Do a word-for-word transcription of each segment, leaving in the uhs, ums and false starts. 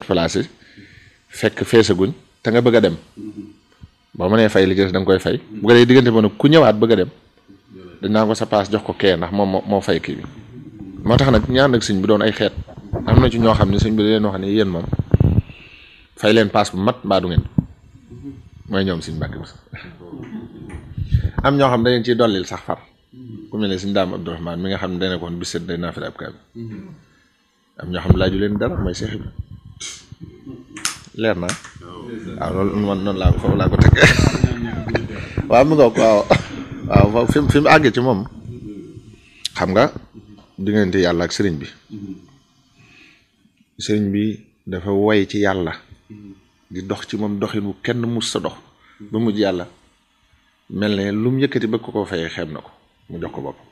place yi fekk feesaguñ te nga bëgg a dem boo mënee fay li ci des da nga koy fay bu ko dee diggante ba nag ku ñëwaat bëgg a dem dañ naa ko sa paas jox ko kee ndax moom moo fay kii bi moo tax nag ñaan ak sëñ bi doon ay xeet am na ci ñoo xam ne sëñ bi da leen wax ne yéen moom fay leen paas bu mat mbaa du ngeen mooy ñoom sëñ Mbàkke am ñoo xam da leen ciy dollil sax far ku mel ne sëñ Daam Abdourahmane mi nga xam ne dana koon bis set day naa fi ab kaay am ñoo xam ne laaju leen dara mooy Seex bi leer na waaw loolu man noonu laa ko foofu laa ko teg waaw mu nga waaw waaw fi fi mu àggee ci moom xam nga diggante yàlla ak sëriñ bi sëriñ bi dafa way ci yàlla di dox ci moom doxin wu kenn mus sa dox ba mujj yàlla mel ne lu mu yëkkati ba ko ko fayee xeeb na ko mu jox ko bopp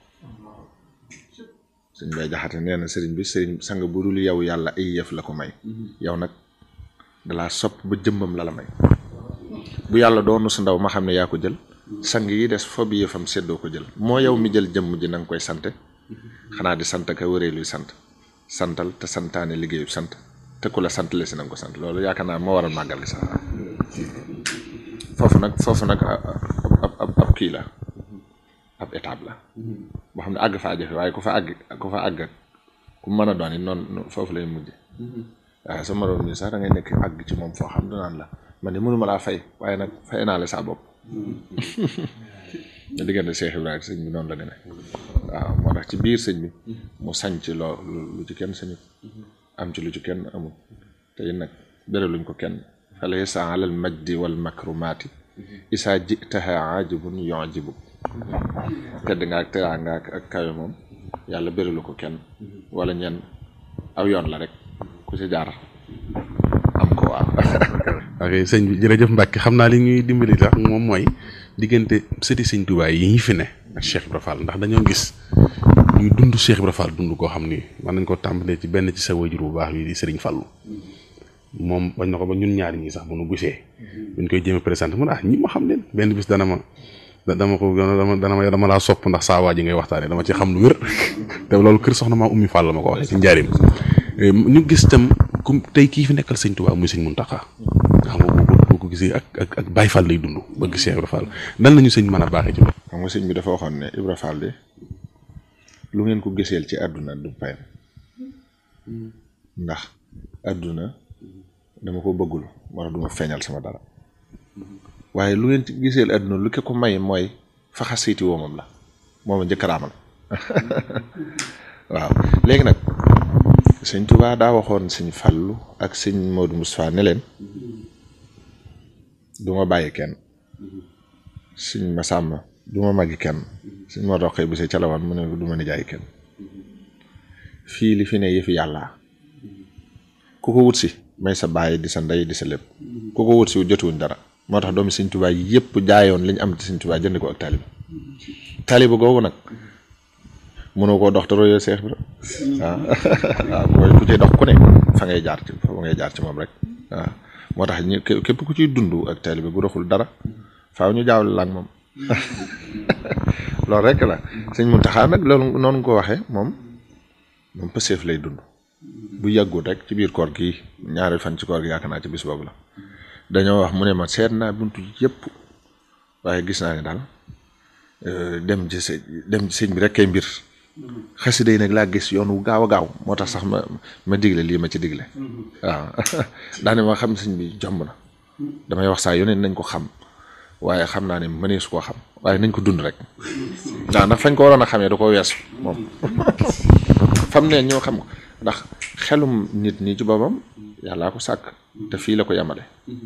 sëriñ bay jaxate nee na sëriñ bi sëriñ sang bu dul yow yàlla ay yëf la ko may yow nag dalaa sopp ba jëmmam la la may bu yàlla doonu sa ndaw ma xam ne yaa ko jël sang yi des fo bi yëfam seddoo ko jël moo yow mi jël jëmm ji na nga koy sante xanaa di sant ka wëree luy sant santal te santaane liggéeyu sant te ku la sant le si na nga ko sant loolu yaakaar naa moo waral màggal gi sax foofu nag foofu nag ab ab ab kii la ab étape la boo xam ne àgg faa jafe waaye ku fa àgg ku fa àgg ku mën a doon it noonu foofu lay mujj waaw sa moroom nii sax da ngay nekk àgg ci moom foo xam danaan la man de mënuma laa fay waaye nag fay naa la saa bopp nga diggante Cheikh Ibrahima sëñ bi noonu la demee waaw moo tax ci biir sëñ bi mu sañ ci loo lu ci kenn sañut am ci lu ci kenn amul te it nag bereluñ ko kenn fala yasa alal majdi wal makrumaati isaa jitaha ajibun yujibu tedd nga ak teraa nga ak kawe moom yàlla berelu ko kenn wala ñenn aw yoon la rek ku ci jaar am ko waaw ok sëñ bi jërëjëf Mbacke xam naa li ñuy dimbali sax moom mooy diggante sëti sëñ Tuubaa yi ñu fi ne ak Cheikh Ibra Fall ndax dañoo gis ñuy dund Cheikh Ibra Fall dund koo xam ni mën nañ ko tàmbalee ci benn ci sa wajur bu baax yi di Sëriñ Fallu moom bañ na ko ba ñun ñaari ñi sax bu nu gisee buñ koy jéem a présenté mun ah ñi ma xam leen benn bis dana ma dama ko dama dana ma dama laa sopp ndax saa waa ji ngay waxtaanee dama ci xam lu wér te loolu kër soxna maa ummi Fall la ma ko waxee ci njaarim ñu gis tam comme tey kii fi nekkal sëñ Tuubaa muy sëñ Muntaxa xam nga boo ko gisee ak ak ak Baay Fall lay dund bëgg Cheikh Ibra Fall nan lañu sëñ mën a baaxee ci loolu. xam nga sëñ bi dafa waxoon ne Ibra Fall de lu ngeen ko giseel ci àdduna du payam ndax àdduna dama ko bëggul wala duma feeñal sama dara waaye lu ngeen ci giseel àdduna lu ke ko may mooy faxa siiti woomam la mooma njëkkaraamal waaw léegi nag sëñ Tuubaa daa waxoon sëñ Fallu ak sëñ Modou Moustapha ne leen du ma bàyyi kenn sëñ Masamba du ma màggi kenn sëñ moo roqee bi si calawan mu ne du ma nijaay kenn fii li fi ne yëfi yàlla ku ko wut si may sa bàyyi di sa ndey di sa lépp ku ko wut si jotuwuñ dara moo tax doomi sëñ Tuubaa yëpp jaayoon li ñu am ci sëñ Tuubaa jënd ko ak taaliba taaliba googu nag mënoo koo dox te royoo Seex bi waaw waaw mooy ku ciy dox ku ne fa ngay jaar ci fa ngay jaar ci moom rek waaw moo tax ñu képp ku ciy dund ak taalibe bu doxul dara faaw ñu jaawle la ak moom loolu rek la sëñ Muntaxa nag loolu noonu nga ko waxee moom moom pëseef lay dund bu yàggul rek ci biir koor gi ñaari fan ci koor gi yaakaar naa ci bis boobu la dañoo wax mu ne ma seet naa buntu yëpp waaye gis naa ne daal dem ci sëñ dem ci sëñ bi rek kay mbir xasida yi nag laa gis yoon wu gaaw a gaaw moo tax sax ma ma digle lii ma ci digle waaw daane ma xam sëñ bi jomb na damay wax saa yoneen nañ ko xam waaye xam naa ne mënee su koo xam waaye nañ ko dund rek waaw ndax fañ ko waroon a xamee da ko weesu moom fam ne ñoo xam ko ndax xelum nit ñi ci boppam yàllaa ko sàkk te fii la ko yamale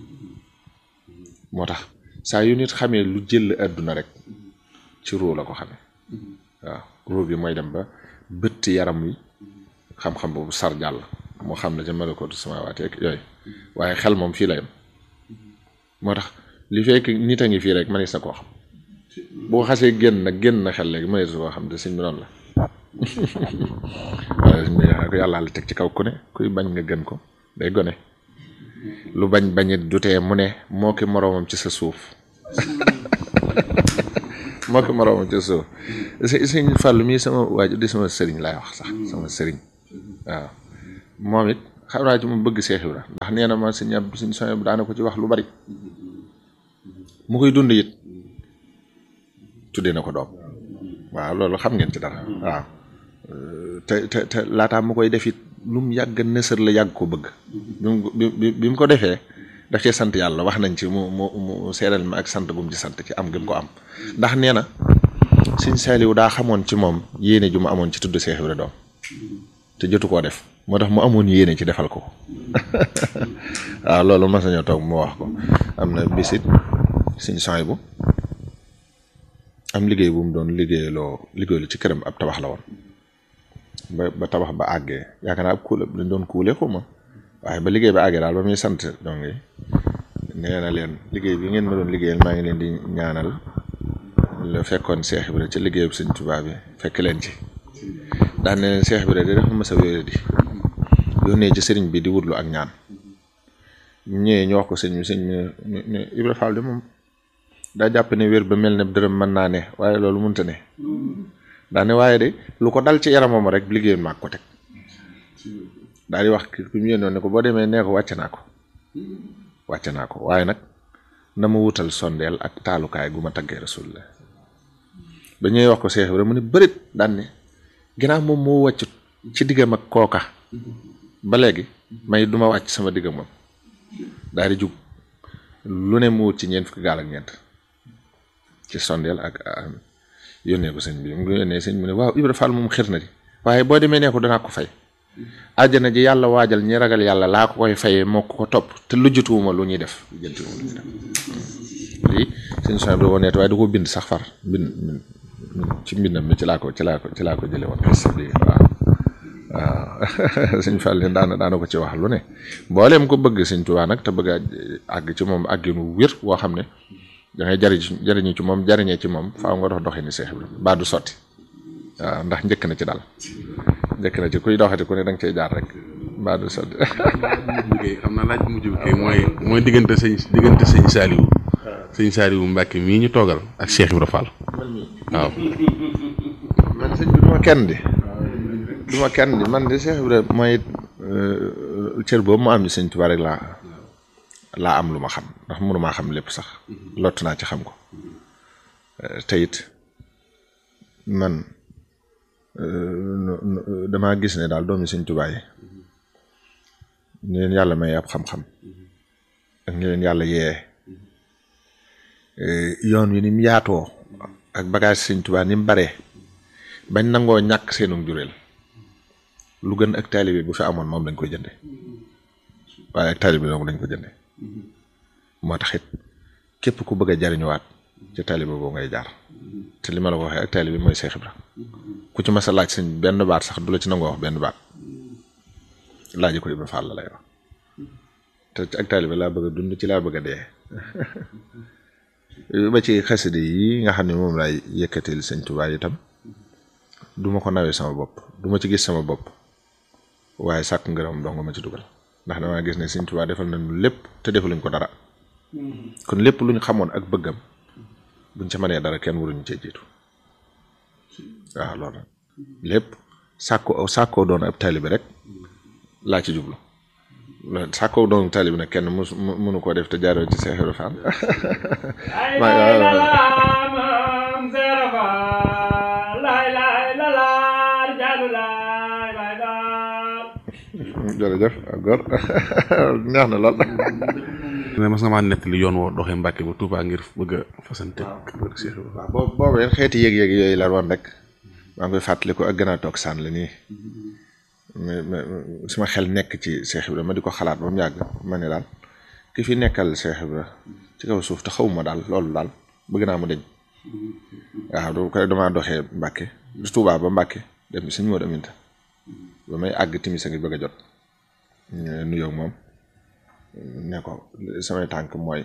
moo tax saa yu nit xamee lu jël àdduna rek ci ruu la ko xamee waaw ruu bi mooy dem ba bëtt yaram wi xam-xam boobu sar jàll moo xam ne ca malakootu samaawaati ak yooyu waaye xel moom fii la yem moo tax li fekk nit a ngi fii rek mënees na koo xam boo xasee génn nag génn na xel léegi mënees koo xam te sëñ bi noonu la waaye sëñ bi yàllaa la teg ci kaw ku ne kuy bañ nga gën ko day gone lu bañ bañit dutee mu ne moo ki moroomam ci sa suuf moo ki moroomam ci sa suuf sëñ Fallu mii sama waaju di sama sëriñ laay wax sax sama sëriñ waaw moom it xam naa ci mu bëgg Seex Ibra ndax nee na ma sëñ ab suñ soñ bu daana ko ci wax lu bari mu koy dund it tuddee na ko doom waaw loolu xam ngeen ci dara waaw te te te laataa mu koy def it lu mu yàgg nësër la yàgg ko bëgg bi bi mu ko defee daf cee sant yàlla wax nañ ci mu mu mu seeral ma ak sant gum ci sant ci am gëm ko am ndax nee na sëñ Saaliw daa xamoon ci moom yéene ju mu amoon ci tudd Seex Ibra doom te jotu koo def moo tax mu amoon yéene ci defal ko waaw loolu mas nañoo toog mu wax ko am na bisit sëñ Suhaybu am liggéey bu mu doon liggéeyaloo liggéeylu ci këram ab tabax la woon ba ba tabax ba àggee yaakaar naa ab kuule dañ doon kuule xuma waaye ba liggéey ba àggee daal ba muy sant donc nee na leen liggéey bi ngeen ma doon liggéeyal maa ngi leen di ñaanal la fekkoon Seex Ibra ci liggéey bu sëñ Tuubaa bi fekk leen ci daan ne leen Seex Ibra de dafa mas a wéere di yónnee ci sëriñ bi di wutlu ak ñaan ñëwee ñu wax ko sëñ bi sëñ bi ne Ibra Fall de moom daa jàpp ne wér ba mel ne dërëm mën naa ne waaye loolu mënta ne daa ne waaye de lu ko dal ci yaramam rek liggéeyam maag ko teg daal di wax ki ku ñu yónnoon ne ko boo demee nee ko wàcce naa ko wàcce naa ko waaye nag na ma wutal sondeel ak taalukaay gu ma taggee Rasulullah ba ñuy wax ko Seex Ibra mu ne bërit daan ne ginnaaw moom moo wàcc ci diggam ak kooka ba léegi may duma wàcc sama diggam moom daal di jug lu ne mu wut ci ñeent fukki gaal ak ñeent ci sondeel ak yónnee ko sëñ bi mu yónnee sëñ mu ne waaw Ibra Fall moom xir na di waaye boo demee nee ko danaa ko fay àjjana ji yàlla waajal ñi ragal yàlla laa ko koy fayee moo ko ko topp te lujjatuwuma lu ñuy def lujjatuwuma lu ñuy def lii sëñ Soñ bi woneet waaye da ko bind sax far bind ci mbindam mi ci laa ko ci laa ko ci laa ko jële woon bi waaw waaw sëñ Fall leen daana daana ko ci wax lu ne mbooleem ko bëgg sëñ Tuubaa nag te bëgg a àgg ci moom àgginu wér woo xam ne da ngay jariñ jariñu ci moom jariñee ci moom faaw nga dox doxee ni Seex Ibra baa du sotti waaw ndax njëkk na ci daal njëkk na ci kuy doxati ku ne da nga cay jaar rek baa du sotti xam naa laaj bu mujj bi kay mooy mooy diggante sëñ diggante sëñ Saaliw sëñ Saaliw Mbàkke mii ñu toogal ak Cheikh Ibra Fall waaw man sëñ bi duma kenn di duma kenn di man de Cheikh Ibra mooy cër boobu mu am ci sëñ Tuubaa rek laa laa am lu ma xam ndax mënu maa xam lépp sax lott naa ci xam ko te it man damaa gis ne daal doomi sëñ Tuubaa yi ñu leen yàlla may ab xam-xam ak ñu leen yàlla yee yoon wi ni mu yaatoo ak bagage sëñ Tuubaa ni mu baree bañ nangoo ñàkk seenu jureel lu gën ak taalibe bu fi amoon moom dañ koy jënde waaye ak taalibe moom dañ ko jënde moo tax it képp ku bëgg a jariñuwaat ci taalibe boobu ngay jaar te li ma la ko waxee ak taalibe mooy Seex Ibra ku ci mas a laaj sëñ benn baat sax du la ci nangoo wax benn baat laaj ko Ibra Fall la lay wax te ak taalibe laa bëgg a dund ci laa bëgg a dee ba ci xasida yi nga xam ne moom laay yëkkatil sëñ Tuubaa itam du ma ko nawee sama bopp du ma ci gis sama bopp waaye sàkk ngërëm dong ma ci dugal ndax damaa gis ne sëñ Tuubaa defal nañu lépp te defaluñ ko dara kon lépp lu ñu xamoon ak bëggam buñ ca mënee dara kenn waruñu cee jiitu waaw loolu lépp sàkkoo sàkkoo doon ab taalibe rek laa ci jublu sàkkoo doon taalibe nag kenn mu mënu koo def te jaaroo ci Seex Ibra Fall jërëjëf góor neex na lool. ne mas nga maa nettali yoon woo doxee Mbàkke ba Tuubaa ngir bëgg a fasante. waaw boobu boobu xeeti yéeg-yéeg yooyu la woon rek maa ngi koy fàttaliku ak gën a toog sànn la nii mais suma xel nekk ci Seex Ibra ma di ko xalaat ba mu yàgg ma ne daal ki fi nekkal Seex Ibra ci kaw suuf te xawuma daal loolu daal bëgg naa mu deñ waaw du koy damaa doxee Mbàkke du Tuubaa ba Mbàkke dem Sëñ Moodu Aminta ba may àgg timis a ngi bëgg a jot nuyoo moom ne ko samay tànk mooy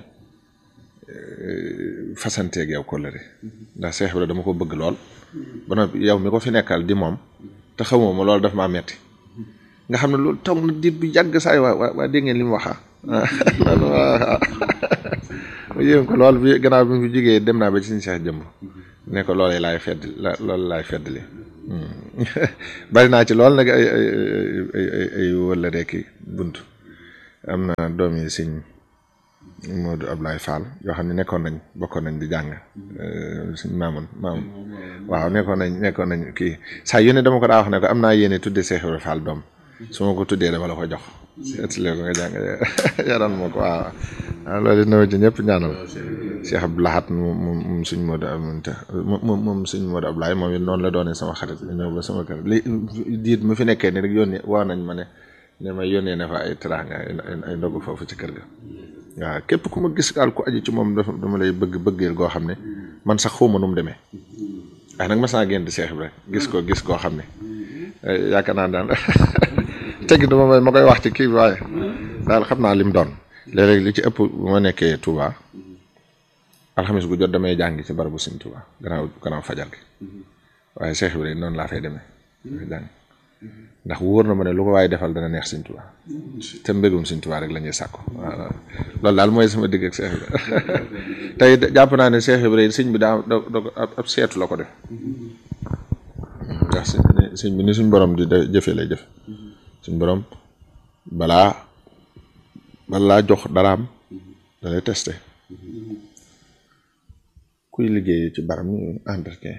fasanteeg yow kóllëre ndax Seex Ibra dama ko bëgg lool ba noppi yow mi ko fi nekkal di moom te xamoo ma loolu daf maa metti nga xam ne loolu toog na diir bu yàgg saay waa waa waa dégg ngeen li mu waxaa loolu waa yéen ko lool bi gannaaw bi mu fi jógee dem naa ba ci suñu Seex jëmb ne ko loolee laay fedd la loolu laay feddli bari naa ci lool nag ay ay ay ay ay wala rek bunt am na doom yi sëñ Modou Ablaye Fall yoo xam ne nekkoon nañ bokkoon nañ di jàng suñ maamoon maam waaw nekkoon nañ nekkoon nañ kii saa yu ne dama ko daa wax ne ko am naa yéene tuddee Cheikh Ibrahima Fall doom su ma ko tuddee dama la ko jox seetlee ko nga jàng yaran moo ko waaw waaw loolu it nawet ji ñëpp ñaanal Cheikh Abdou Lahat moom moom suñ Modou Aminta moom moom suñ Modou Ablaye moom it noonu la doonee sama xarit ñëw ba sama kër li diit mu fi nekkee ni rek yónnee waa nañ ma ne ne ma yónnee na fa ay teraanga ay ndogu foofu ci kër ga waaw képp ku ma gis daal ku aju ci moom dafa dama lay bëgg bëggeel goo xam ne man sax xawma nu mu demee waaye nag mas naa génn di Cheikh Ibrahima gis ko gis koo xam ne yaakaar naa daal tegg dama may ma koy wax ci kii bi waaye daal xam naa lim doon léeg-léeg li ci ëpp bu ma nekkee Touba alxamis gu jot damay jàngi ci barabu Sëñ Touba gannaaw gannaaw fajar gi waaye Cheikh Ibrahima noonu laa fay demee dafa jàng ndax wóor na ma ne lu ko waaye defal dana neex Sëñ Touba te mbégum Sëñ Touba rek la ñuy sàkku waaw loolu daal mooy sama digg ak Cheikh Ibrahima tey jàpp naa ne Cheikh Ibrahima sëñ bi daa da ab seetu la ko def ndax sëñ bi ni suñ borom di jëfee lay jëf suñ borom balaa balaa jox daraam da lay testé kuy liggéey ci baram ni entretien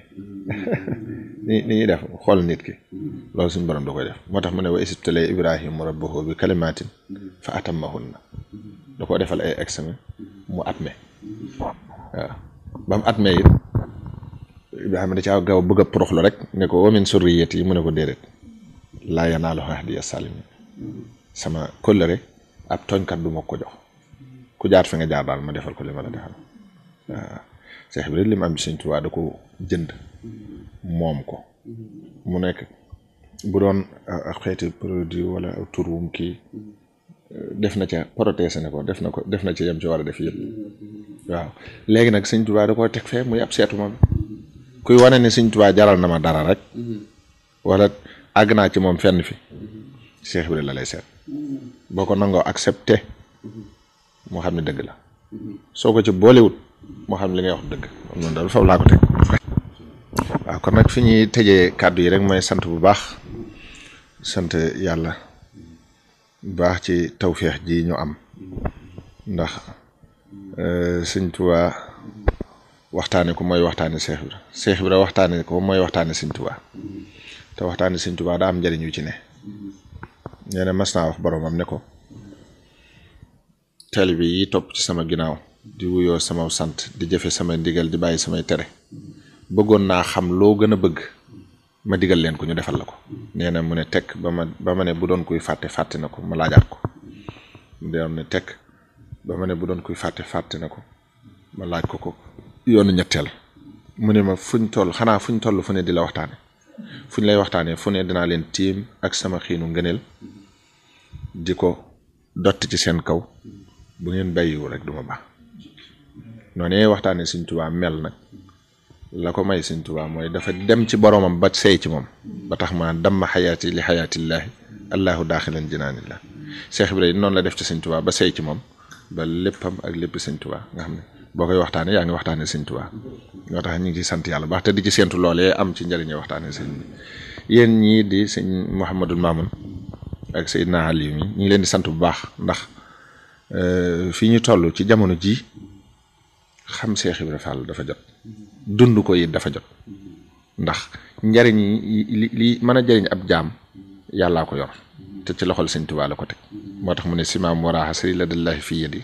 ni ni ñuy def xool nit ki loolu suñ borom da koy def moo tax mu ne wa isibtale Ibrahima rabbahu bi kalimatin fa atammahunna da ko defal ay examen mu atme waaw ba mu atme it Ibrahima da caa gaaw bëgg a poroxlu rek ne ko wa min surriyati yi mu ne ko déedéet laa yanaalu ahdiya salimin sama kóllëre ab tooñkat du ma ko jox ku jaar fi nga jaar daal ma defal ko li ma la defal waaw Cheikh bi rek li mu am ci Sëñ Tuubaa da ko jënd moom ko mu nekk bu doon ak xeeti produit wala turum kii def na ca protésé ne ko def na ko def na ci yem ci war a def yëpp waaw léegi nag Sëñ Tuubaa da ko teg fee muy ab seetu moom kuy wane ne Sëñ Tuubaa jaral na ma dara rek wala àgg naa ci moom fenn fi Cheikh bi la lay seet boo ko nangoo accepté moo xam ne dëgg la soo ko ci boolewut moo xam li ngay wax dëgg moom noonu daal foofu laa ko teg waaw kon nag fi ñuy tëjee kàddu yi rek mooy sant bu baax sant yàlla bu baax ci tawféex ji ñu am ndax Sëñ Tuubaa waxtaane ko mooy waxtaane Cheikh Ibra Cheikh Ibra waxtaane ko mooy waxtaane Sëñ Tuubaa te waxtaane Sëñ Tuubaa daa am njëriñ yu ci ne nee na mas naa wax boromam ne ko taalibe yi topp ci sama ginnaaw di wuyoo sama sant di jëfe samay ndigal di bàyyi samay tere bëggoon naa xam loo gën a bëgg ma digal leen ko ñu defal la ko nee na mu ne tekk ba ma ba ma ne bu doon kuy fàtte fàtte na ko ma laajaat ko mu doon ne tekk ba ma ne bu doon kuy fàtte fàtte na ko ma laaj ko ko yoonu ñetteel mu ne ma fuñ toll xanaa fuñ toll fu ne di la waxtaane fuñ lay waxtaanee fu ne dinaa leen tiim ak sama xiinu ngëneel di ko dotti ci seen kaw bu ngeen bàyyiwu rek duma baax noonu waxtaane Sëñ Tuubaa mel nag la ko may Sëñ Tuubaa mooy dafa dem ci boromam ba sey ci moom ba tax ma damma xayaati li xayaatillaahi allahu daaxilan jinaanillah Cheikh Ibrahima noonu la def ci Sëñ Tuubaa ba sey ci moom ba léppam ak lépp Sëñ Tuubaa nga xam ne boo koy waxtaane yaa ngi waxtaane Sëñ Tuubaa ñoo tax ñu ngi ci sant yàlla baax te di ci séentu loolee am ci njëriñe waxtaane sëñ bi yéen ñii di sëñ Mouhamadul Mamoun ak Seydina Aliou mi ñu ngi leen di sant bu baax ndax fii ñu toll ci jamono ji xam Cheikh Ibrahima Fall dafa jot dund ko it dafa jot ndax njariñ li li mën a jëriñ ab jaam yàllaa ko yor te ci loxol Sëñ Tuubaa la ko teg moo tax mu ne simaam waraaxa sëri la dallahi fii yadi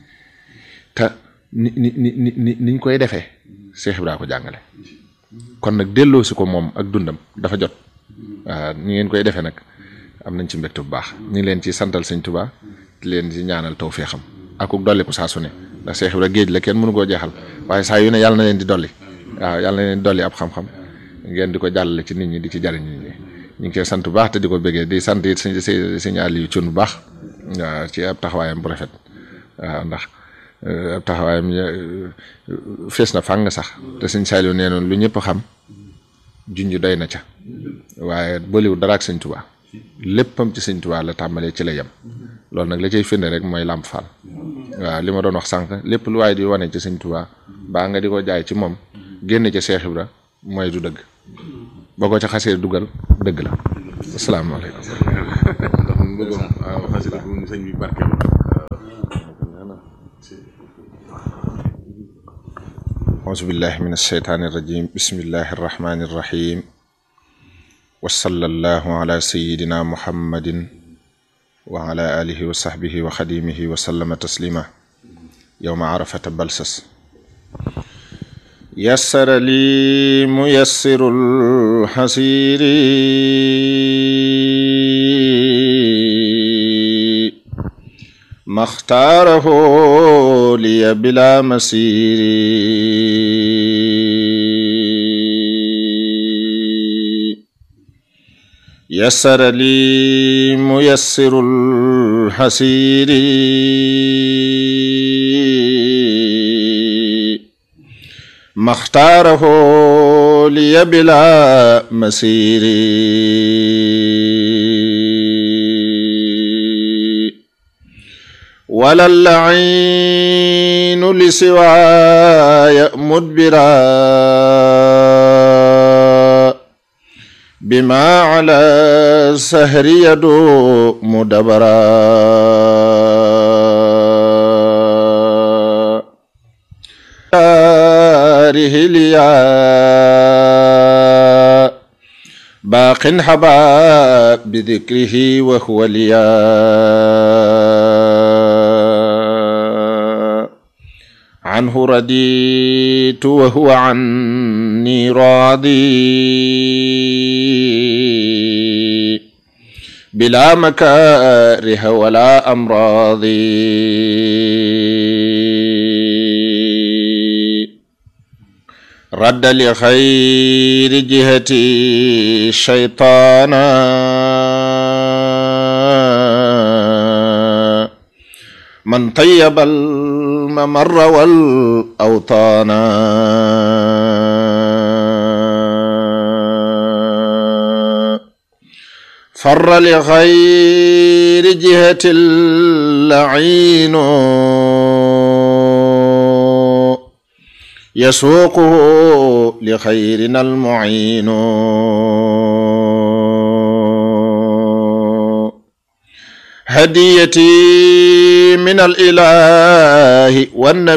te ni ni ni ni niñ koy defee Cheikh Ibrahima ko jàngale kon nag delloo si ko moom ak dundam dafa jot waaw ni ngeen koy defee nag am nañ ci mbégte bu baax ñu ngi leen ci santal Sëñ Tuubaa di leen ci ñaanal tawfeexam ak dolli ko saa su ne ndax Cheikh Ibrahima géej la kenn mënu koo jeexal waaye saa yu ne yàlla na leen di dolli waaw yàlla na leen di dolli ab xam-xam ngeen di ko jàllale ci nit ñi di ci jariñ nit ñi ñu ngi koy sant bu baax te di ko bëggee di sant it sëñ sëñ Aliou Thioune bu baax waaw ci ab taxawaayam bu rafet waaw ndax ab taxawaayam fees na fàng sax te sëñ Saliou nee noonu lu ñëpp xam junj doy na ca waaye bëliwu dara ak Sëñ Tuubaa léppam ci Sëñ Tuubaa la tàmbalee ci la yem loolu nag la cay firnde rek mooy Lamp Fall waaw li ma doon wax sànq lépp lu waaye di wane ci Sëñ Tuubaa baa nga di ko jaay ci moom génn ca Cheikh Ibra mooy du dëgg boo ko ca xasee dugal dëgg la. asalaamaaleykum. ndax mu bëggoon waaw xasida bu ñu sëñ bi barkeel. auzu billahi min asheytaani irrajim bismillahi irrahmani irrahim wa sallallahu ala sayidina muhammadin wa ala alihi wa sahbihi wa xadimihi wa sallama taslima yowma arafata balsas yassara li muyassirul xasiri maxtaarahu liya bila masiri yassara li muyassirul xasiri maxtaarahu liya bila masiri wala lainu li siwaaya mudbira bima ala sahri yadu mudabara rihiliya baqin haba bidhikrihi wa huwa liya anhu raditu wa huwa anni radi bila makariha wala amradi radda li khayri jihati shaytana man tayyabal mamarra wal awtaana farra li xayri jihati la'iinu yasuuquhu li xayrina al-mu'iinu hadiyati min al-ilaahi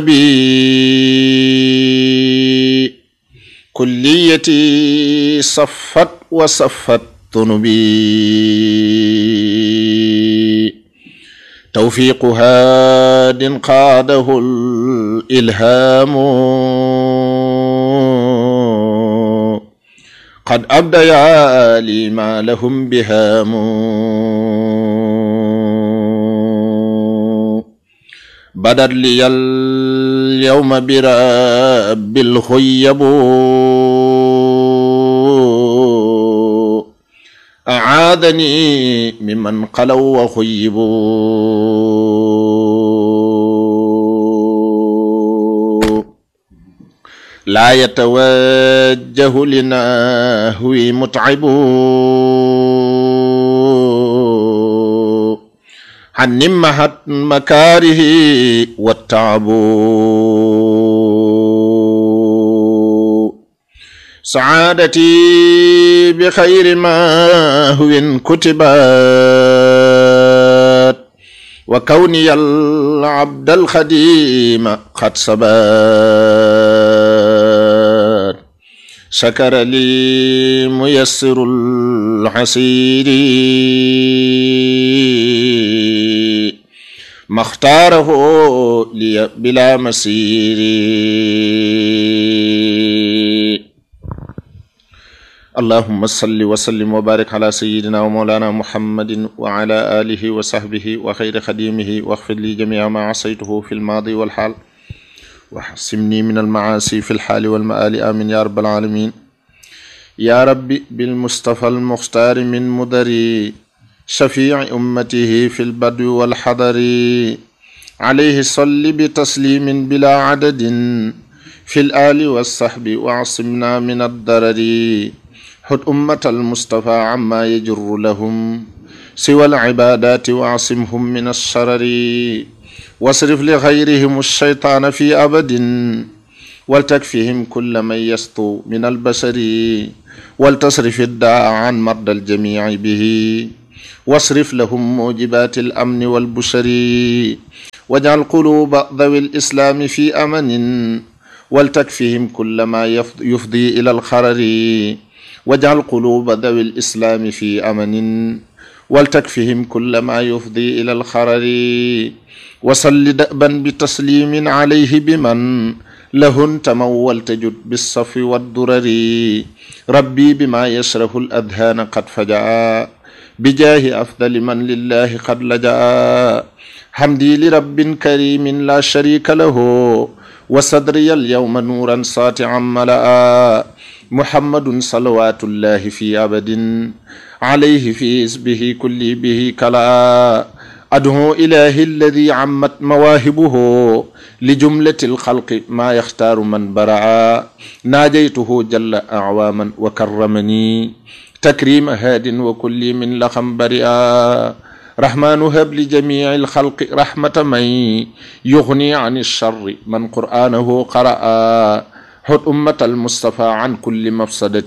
wan-nabi kulliyati saffat wa saffat tunubi tawfiiqu haadin qaadahu al-ilhaamu qad abdaya li ma lahum bihaamu badat liyal yawma birabbil khuyyabu a'aadani mimman qalaw wa khuyyibu la yatawajjahu linahwi mut'ibu hannimahat makarihi watta'abu sa'adati bi khayri ma huwin kutibat wa kawniyal abdal khadima qad sabat shakara li muyassirul hasiri maxtaarahu liya bila masiri allahumma salli wa sallim wa barik ala sayyidina wa mawlana muhammadin wa ala alihi wa sahbihi wa khayri khadimihi waghfir li jami'a ma asaytuhu fil madi wal hal wa hasimni min al ma'asi fil hali wal ma'ali amin ya rabbal alamin ya rabbi bil mustafa al mukhtar min mudari shafi'i ummatihi fil badwi wal hadari alayhi salli bi taslimin bila adadin fil ali was sahbi wa asimna min ad-darari hud ummatal mustafa amma yajurru lahum siwal ibadati wa asimhum min ash-sharari wasrif li ghayrihim ash-shaytana fi abadin waltakfihim kulla man yastu min al-bashari ولتصرف الداء عن مرضى الجميع به واصرف لهم موجبات الأمن والبشر واجعل قلوب ذوي الإسلام في أمن ولتكفهم كل ما يفضي إلى الخرر واجعل قلوب ذوي الإسلام في أمن ولتكفهم كل ما يفضي إلى الخرر وصل دأبا بتسليم عليه بمن له انتموا ولتجد بالصف والدرر ربي بما يشرف الأذهان قد فجأ بجاه أفضل من لله قد لجأ حمدي لرب كريم لا شريك له وصدري اليوم نورا ساطعا ملأ محمد صلوات الله في أبد عليه في اسمه كل به كلا أدعو إله الذي عمت مواهبه لجملة الخلق ما يختار من برعا ناجيته جل أعواما وكرمني تكريم هاد وكل من لخم برئا رحمن هب لجميع الخلق رحمة من يغني عن الشر من قرآنه قرأ حد أمة المصطفى عن كل مفسدة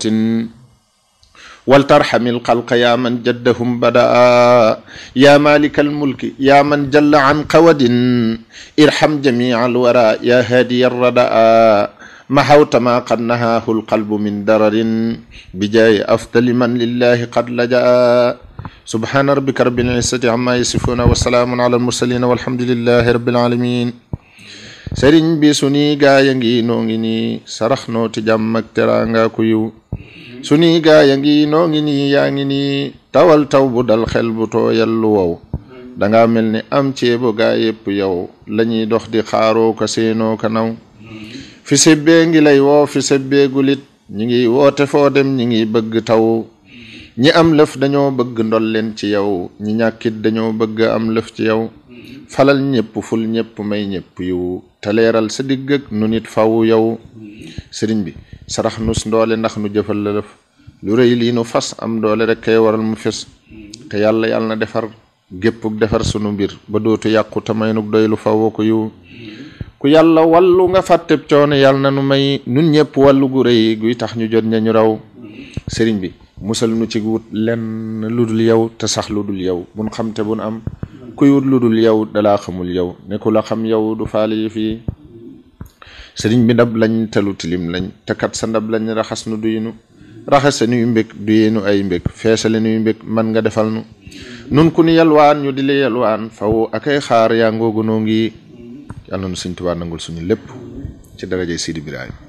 ولترحم الخلق يا من جدهم بدأ يا مالك الملك يا من جل عن قود ارحم جميع الورى يا هادي الردى محوت ما قد نهاه القلب من درر بجاي أفضل من لله قد لجأ سبحان ربك رب العزة عما يصفون وسلام على المرسلين والحمد لله رب العالمين sëriñ bi suñuy gaaya ngi noo ngi nii sarax noo ti jàmm ak teraanga ku yiw suñuy gaaya ngi noo ngi nii yaa ngi nii tawal taw bu dal xel bu tooyal lu wow danga mel ni am ceebo gaa yépp yow lañuy dox di xaaroo ka seenoo ka naw fi sebbee ngi lay woo fi sebbee gulit ñi ngi woote foo dem ñi ngi bëgg taw ñi am lëf dañoo bëgg ndol leen ci yow ñi ñàkkit dañoo bëgg am lëf ci yow falal ñépp ful ñépp may ñépp yiw te leeral sa digg ak nu nit faw yow sëriñ bi sarax nus ndoole ndax nu jëfal la lëf lu rëy lii nu fas am doole rek kay waral mu fes te yàlla yàlla na defar géppuk defar sunu mbir ba dootu yàqu te may nuk doy lu faw ko yiw ku yàlla wallu nga fàtteb coono yàlla na nu may nun ñépp wàllu gu rëy guy tax ñu jot ña ñu raw sëriñ bi musal nu ci wut lenn lu dul yow te sax lu dul yow bun xam te bun am kuy wut lu dul yow dalaa xamul yow ne ku la xam yow du faale yi fii sëriñ bi ndab lañ telu tilim lañ te kat sa ndab lañ raxas nu duyinu raxase nuy mbég duyinu ay mbég feesale nuy mbég man nga defal nu nun ku ni yalwaan ñu di la yalwaan faw akay xaar yaa ngoogu noo ngi yàlla nu Sëriñ Tuubaa nangul suñu lépp ci darajay Sidi Ibrahima